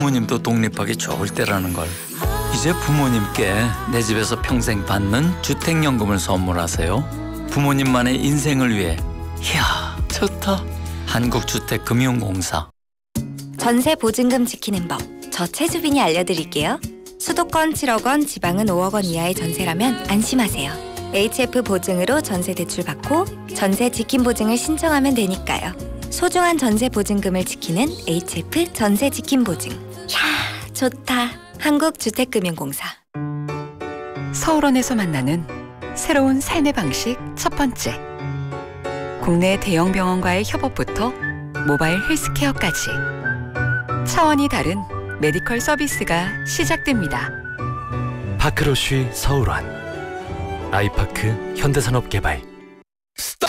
부모님도 독립하기 좋을 때라는 걸. 이제 부모님께 내 집에서 평생 받는 주택연금을 선물하세요. 부모님만의 인생을 위해. 이야, 좋다. 한국주택금융공사. 전세 보증금 지키는 법, 저 최주빈이 알려드릴게요. 수도권 7억 원, 지방은 5억 원 이하의 전세라면 안심하세요. HF 보증으로 전세 대출 받고 전세 지킴 보증을 신청하면 되니까요. 소중한 전세 보증금을 지키는 HF 전세 지킴 보증. 이야, 좋다. 한국주택금융공사. 서울원에서 만나는 새로운 삶의 방식 첫 번째. 국내 대형 병원과의 협업부터 모바일 헬스케어까지 차원이 다른 메디컬 서비스가 시작됩니다. 파크로쉬 서울원, 아이파크 현대산업개발.